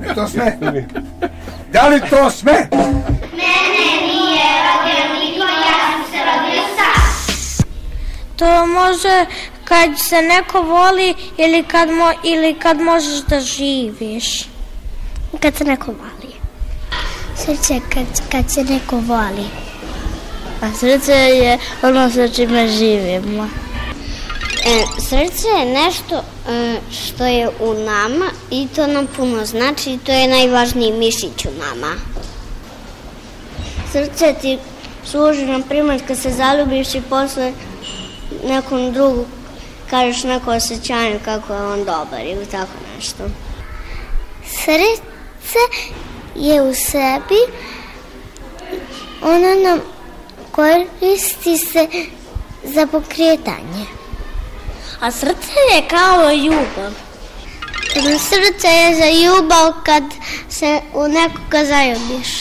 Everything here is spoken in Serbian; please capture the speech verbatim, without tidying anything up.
Je to sme? Da li to sme? Mene nije rodio niko, ja sam se rodio sam. To može kad se neko voli ili kad, mo, ili kad možeš da živiš. Kad se neko voli. Srce kad, kad se neko voli. A srce je ono sa čime živimo. E, srce je nešto e, što je u nama i to nam puno znači i to je najvažniji mišić u nama. Srce ti služi, na primjer, kad se zaljubiš i posle nekom drugu kažeš neko osjećanje kako je on dobar ili tako nešto. Srce je u sebi, ono nam koristi se za pokretanje. A srce je kao ljubav. Srce je za ljubav kad se u nekoga zaljubiš.